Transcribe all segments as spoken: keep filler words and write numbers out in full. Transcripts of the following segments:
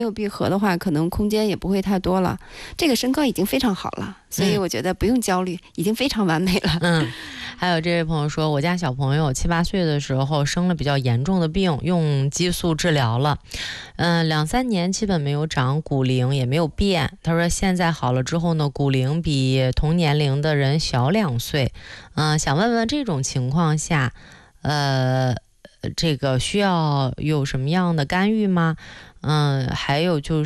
没有闭合的话，可能空间也不会太多了。这个身高已经非常好了，所以我觉得不用焦虑，嗯、已经非常完美了。 嗯，还有这位朋友说，我家小朋友七八岁的时候生了比较严重的病，用激素治疗了，嗯，两三年基本没有长骨龄，也没有变。他说现在好了之后呢，骨龄比同年龄的人小两岁。嗯、呃，想问问这种情况下，呃，这个需要有什么样的干预吗？嗯，还有就是，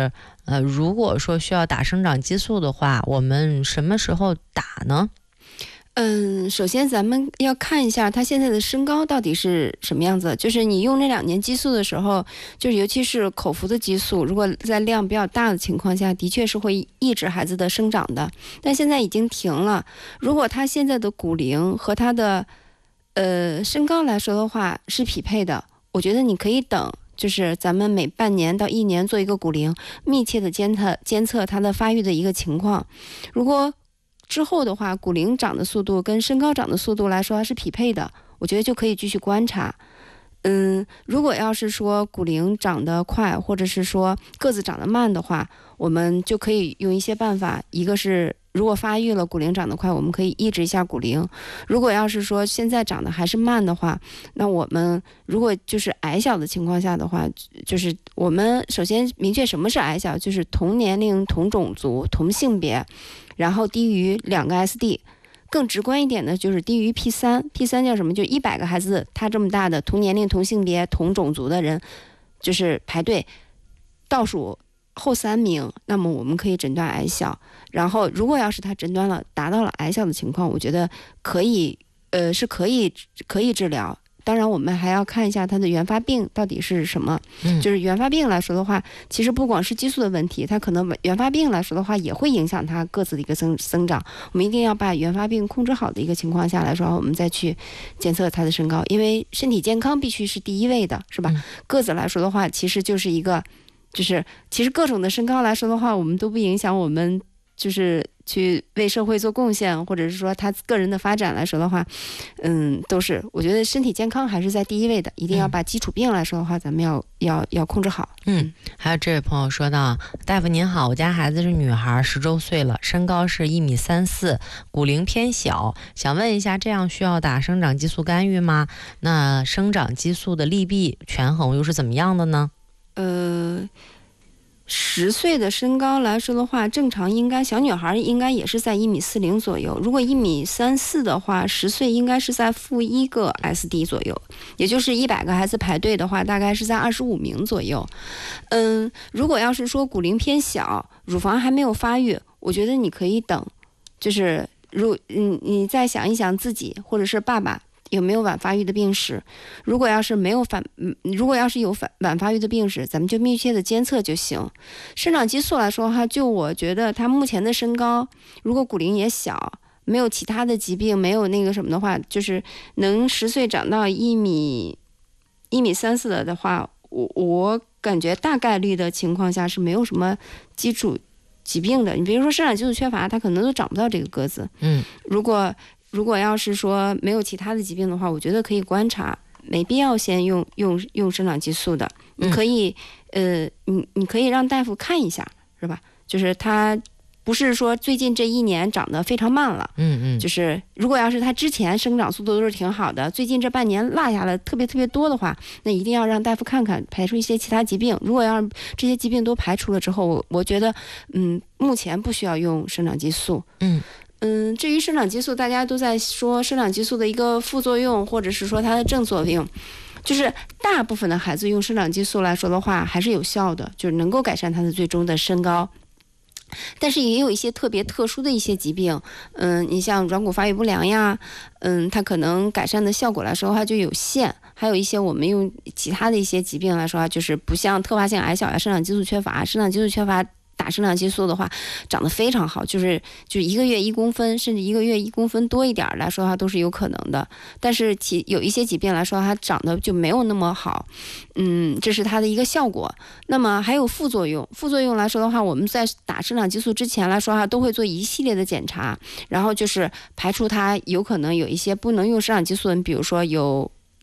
呃，如果说需要打生长激素的话，我们什么时候打呢？ 嗯，首先咱们要看一下他现在的身高到底是什么样子。就是你用那两年激素的时候，就是尤其是口服的激素，如果在量比较大的情况下，的确是会抑制孩子的生长的。但现在已经停了。如果他现在的骨龄和他的呃身高来说的话是匹配的，我觉得你可以等。就是咱们每半年到一年做一个骨龄，密切的监测监测它的发育的一个情况。如果之后的话，骨龄长的速度跟身高长的速度来说是匹配的，我觉得就可以继续观察。嗯，如果要是说骨龄长得快，或者是说个子长得慢的话，我们就可以用一些办法。一个是如果发育了骨龄长得快，我们可以抑制一下骨龄。如果要是说现在长得还是慢的话，那我们如果就是矮小的情况下的话，就是我们首先明确什么是矮小，就是同年龄、同种族、同性别，然后低于两个 S D。更直观一点的就是低于 P 三 P 三叫什么？就一百个孩子，他这么大的同年龄、同性别、同种族的人，就是排队倒数后三名，那么我们可以诊断矮小。然后如果要是他诊断了达到了矮小的情况，我觉得可以呃是可以可以治疗。当然我们还要看一下它的原发病到底是什么、嗯、就是原发病来说的话，其实不光是激素的问题，它可能原发病来说的话也会影响它个子的一个增增长。我们一定要把原发病控制好的一个情况下来说，我们再去监测它的身高，因为身体健康必须是第一位的，是吧、嗯、个子来说的话其实就是一个就是其实各种的身高来说的话，我们都不影响我们就是去为社会做贡献，或者是说他个人的发展来说的话，嗯，都是我觉得身体健康还是在第一位的，一定要把基础病来说的话，咱们要要要控制好。 嗯，还有这位朋友说到，大夫您好，我家孩子是女孩，十周岁了，身高是一米三四，骨龄偏小，想问一下，这样需要打生长激素干预吗？那生长激素的利弊权衡又是怎么样的呢？ 呃。十岁的身高来说的话，正常应该小女孩应该也是在一米四零左右。如果一米三四的话，十岁应该是在负一个 S D 左右，也就是一百个孩子排队的话，大概是在二十五名左右。嗯，如果要是说骨龄偏小，乳房还没有发育，我觉得你可以等，就是如你你再想一想自己或者是爸爸。有没有晚发育的病史？如果要是没有反，如果要是有反晚发育的病史，咱们就密切的监测就行。生长激素来说哈，就我觉得他目前的身高，如果骨龄也小，没有其他的疾病，没有那个什么的话，就是能十岁长到一米一米三四的的话，我我感觉大概率的情况下是没有什么基础疾病的。你比如说生长激素缺乏，他可能都长不到这个个子。 嗯， 如果如果要是说没有其他的疾病的话，我觉得可以观察，没必要先用用用生长激素的。你可以、嗯、呃，你你可以让大夫看一下，是吧？就是他不是说最近这一年长得非常慢了， 嗯嗯， 就是如果要是他之前生长速度都是挺好的，最近这半年落下了特别特别多的话，那一定要让大夫看看，排除一些其他疾病。如果要是这些疾病都排除了之后，我我觉得，嗯，目前不需要用生长激素。 嗯。 嗯，至于生长激素，大家都在说生长激素的一个副作用，或者是说它的正作用，就是大部分的孩子用生长激素来说的话，还是有效的，就是能够改善他的最终的身高。但是也有一些特别特殊的一些疾病，嗯，你像软骨发育不良呀，嗯，它可能改善的效果来说的话就有限。还有一些我们用其他的一些疾病来说，就是不像特发性矮小呀、生长激素缺乏、生长激素缺乏。打生长激素的话长得非常好，就是就一个月一公分甚至一个月一公分多一点来说的话都是有可能的。但是其有一些疾病来说它长得就没有那么好，嗯，这是它的一个效果。那么还有副作用，副作用来说的话，我们在打生长激素之前来说哈，都会做一系列的检查，然后就是排除它有可能有一些不能用生长激素的，比如说有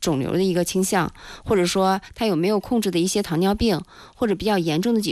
肿瘤的一个倾向，或者说他有没有控制的一些糖尿病，或者比较严重的几